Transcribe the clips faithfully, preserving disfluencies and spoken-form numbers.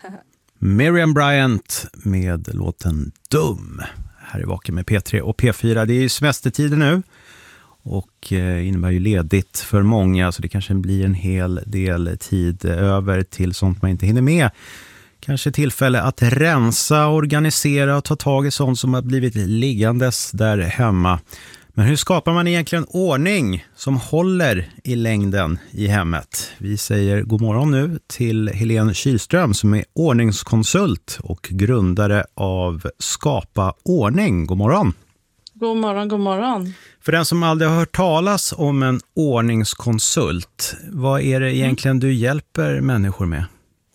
Miriam Bryant med låten Dum. Här är Vaken med P tre och P fyra. Det är ju semestertider nu och innebär ju ledigt för många, så det kanske blir en hel del tid över till sånt man inte hinner med. Kanske tillfälle att rensa, organisera och ta tag i sånt som har blivit liggandes där hemma. Men hur skapar man egentligen ordning som håller i längden i hemmet? Vi säger god morgon nu till Helene Kylström som är ordningskonsult och grundare av Skapa Ordning. God morgon! God morgon, god morgon. För den som aldrig har hört talas om en ordningskonsult, vad är det egentligen du hjälper människor med?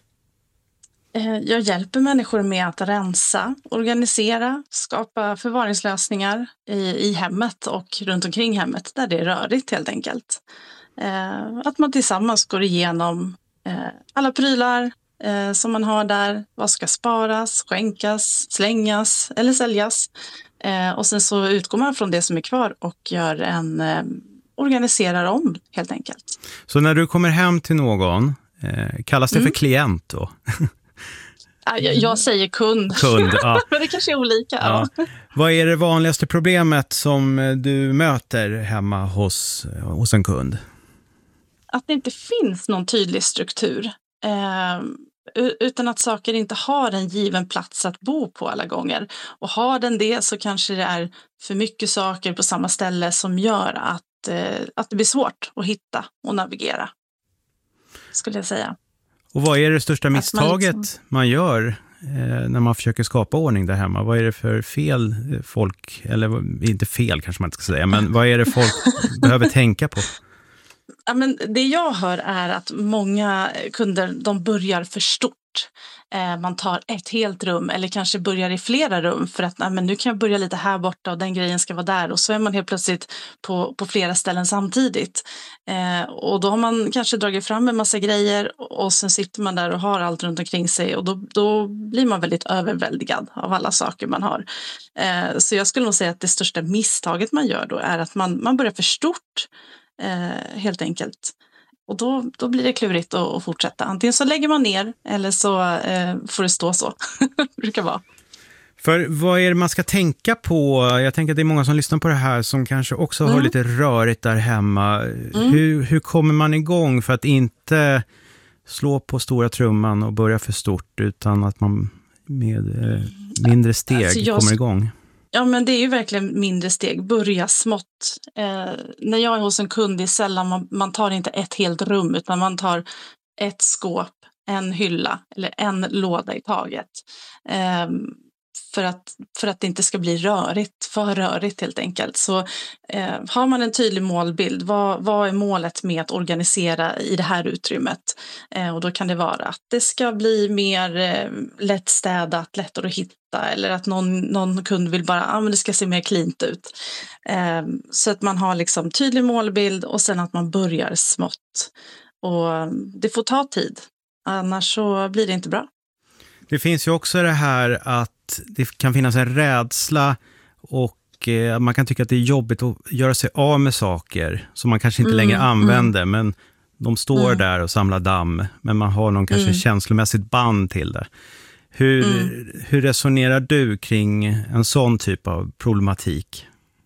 Jag hjälper människor med att rensa, organisera, skapa förvaringslösningar i, i hemmet och runt omkring hemmet där det är rörigt helt enkelt. Eh, att man tillsammans går igenom eh, alla prylar eh, som man har där, vad ska sparas, skänkas, slängas eller säljas. Eh, och sen så utgår man från det som är kvar och gör en eh, organiserar om helt enkelt. Så när du kommer hem till någon, eh, kallas det mm. för klient då? Jag, jag säger kund. Kund, ja. Men det kanske är olika. Ja. Ja. Vad är det vanligaste problemet som du möter hemma hos, hos en kund? Att det inte finns någon tydlig struktur. Eh, utan att saker inte har en given plats att bo på alla gånger. Och har den det så kanske det är för mycket saker på samma ställe som gör att, eh, att det blir svårt att hitta och navigera. Skulle jag säga. Och vad är det största misstaget man, liksom... man gör eh, när man försöker skapa ordning där hemma? Vad är det för fel folk, eller inte fel kanske man inte ska säga, men vad är det folk behöver tänka på? Ja, men det jag hör är att många kunder, de börjar för stort. Eh, man tar ett helt rum eller kanske börjar i flera rum för att nej, men nu kan jag börja lite här borta och den grejen ska vara där. Och så är man helt plötsligt på, på flera ställen samtidigt. Eh, och då har man kanske dragit fram en massa grejer och sen sitter man där och har allt runt omkring sig. Och då, då blir man väldigt överväldigad av alla saker man har. Eh, så jag skulle nog säga att det största misstaget man gör då är att man, man börjar för stort eh, helt enkelt. Och då, då blir det klurigt att, att fortsätta. Antingen så lägger man ner eller så eh, får det stå så. Det brukar vara. För vad är det man ska tänka på? Jag tänker att det är många som lyssnar på det här som kanske också mm. har lite rörigt där hemma. Mm. Hur, hur kommer man igång för att inte slå på stora trumman och börja för stort utan att man med eh, mindre steg alltså jag... kommer igång? Ja, men det är ju verkligen mindre steg. Börja smått. Eh, när jag är hos en kund, det är sällan man, man tar inte ett helt rum utan man tar ett skåp, en hylla eller en låda i taget. Eh, för att, för att det inte ska bli rörigt, för rörigt helt enkelt. Så eh, har man en tydlig målbild, vad, vad är målet med att organisera i det här utrymmet? Eh, och då kan det vara att det ska bli mer eh, lättstädat, lättare att hitta. Eller att någon, någon kund vill bara, ah, men det ska se mer cleant ut. Eh, så att man har liksom tydlig målbild och sen att man börjar smått. Och det får ta tid, annars så blir det inte bra. Det finns ju också det här att det kan finnas en rädsla och eh, man kan tycka att det är jobbigt att göra sig av med saker som man kanske inte mm, längre använder. Mm. Men de står mm. där och samlar damm, men man har någon kanske mm. känslomässigt band till det. Hur, mm. hur resonerar du kring en sån typ av problematik?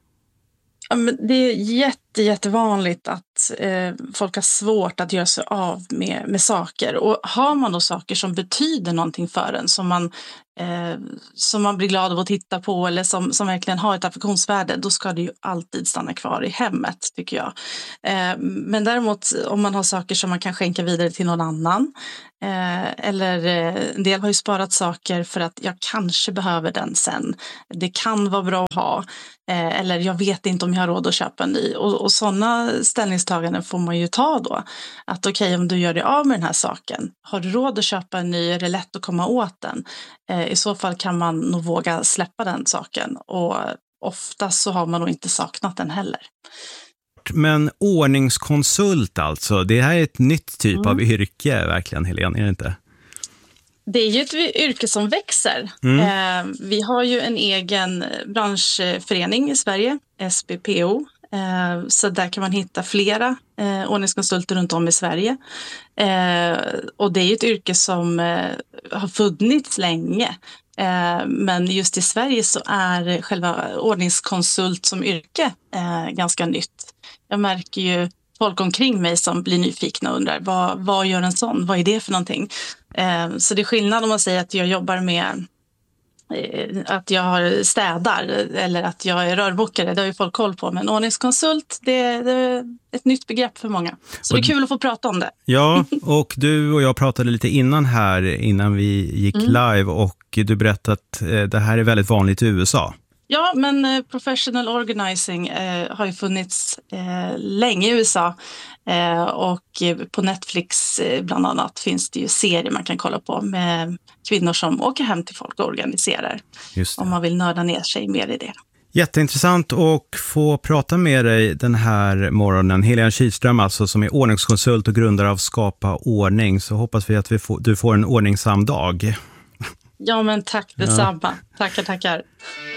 Ja, men det är jätte, jättevanligt att eh, folk har svårt att göra sig av med, med saker. Och har man då saker som betyder någonting för en, som man, eh, som man blir glad av att titta på eller som, som verkligen har ett affektionsvärde, då ska det ju alltid stanna kvar i hemmet, tycker jag. Eh, men däremot om man har saker som man kan skänka vidare till någon annan, eh, eller eh, en del har ju sparat saker för att jag kanske behöver den sen. Det kan vara bra att ha. Eh, eller jag vet inte om jag har råd att köpa en ny. Och, och sådana ställningstaganden får man ju ta då. Att okej, okay, om du gör dig av med den här saken, har du råd att köpa en ny, är det lätt att komma åt den? Eh, I så fall kan man nog våga släppa den saken. Och ofta så har man nog inte saknat den heller. Men ordningskonsult alltså, det här är ett nytt typ mm. av yrke verkligen, Helene, är det inte? Det är ju ett yrke som växer. Mm. Eh, vi har ju en egen branschförening i Sverige, S B P O. Eh, så där kan man hitta flera eh, ordningskonsulter runt om i Sverige. Eh, och det är ju ett yrke som eh, har funnits länge. Eh, men just i Sverige så är själva ordningskonsult som yrke eh, ganska nytt. Jag märker ju folk omkring mig som blir nyfikna och undrar vad, vad gör en sån? Vad är det för någonting? Eh, så det är skillnad om man säger att jag jobbar med att jag har städar eller att jag är rörbokare, det har ju folk koll på. Men ordningskonsult, det, det är ett nytt begrepp för många. Så och, det är kul att få prata om det. Ja, och du och jag pratade lite innan här, innan vi gick mm. live, och du berättade att det här är väldigt vanligt i U S A. Ja, men professional organizing eh, har ju funnits eh, länge i U S A. Eh, och på Netflix eh, bland annat finns det ju serier man kan kolla på med kvinnor som åker hem till folk och organiserar. Just det. Om man vill nörda ner sig mer i det. Jätteintressant att få prata med dig den här morgonen. Helena Kihlström alltså, som är ordningskonsult och grundare av Skapa Ordning. Så hoppas vi att vi får, du får en ordningsam dag. Ja, men tack detsamma. Ja. Tackar, tackar.